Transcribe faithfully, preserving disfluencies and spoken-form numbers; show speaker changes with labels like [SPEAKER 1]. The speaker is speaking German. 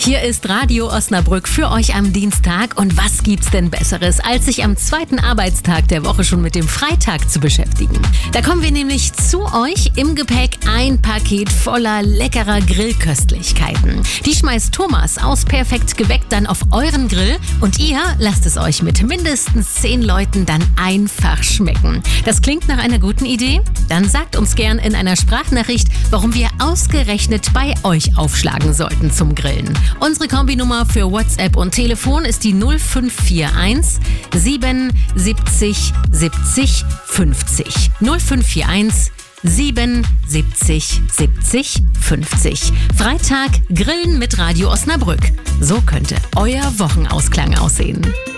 [SPEAKER 1] Hier ist Radio Osnabrück für euch am Dienstag. Und was gibt's denn Besseres, als sich am zweiten Arbeitstag der Woche schon mit dem Freitag zu beschäftigen? Da kommen wir nämlich zu euch im Gepäck ein Paket voller leckerer Grillköstlichkeiten. Die schmeißt Thomas aus Perfekt geweckt dann auf euren Grill und ihr lasst es euch mit mindestens zehn Leuten dann einfach schmecken. Das klingt nach einer guten Idee? Dann sagt uns gern in einer Sprachnachricht, warum wir ausgerechnet bei euch aufschlagen sollten zum Grillen. Unsere Kombinummer für WhatsApp und Telefon ist die null fünf vier eins sieben siebzig siebzig fünfzig. null fünf vier eins sieben siebzig siebzig fünfzig. Freitag Grillen mit Radio Osnabrück. So könnte euer Wochenausklang aussehen.